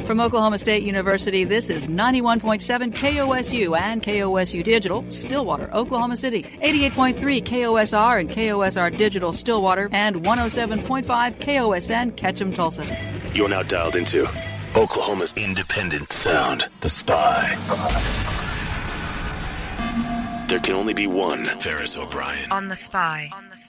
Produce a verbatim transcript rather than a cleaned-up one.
From Oklahoma State University, this is ninety-one point seven K O S U and K O S U Digital, Stillwater, Oklahoma City. eighty-eight point three K O S R and K O S R Digital, Stillwater. And one oh seven point five K O S N, Ketchum, Tulsa. You're now dialed into Oklahoma's independent sound, The Spy. There can only be one Ferris O'Brien. On The Spy.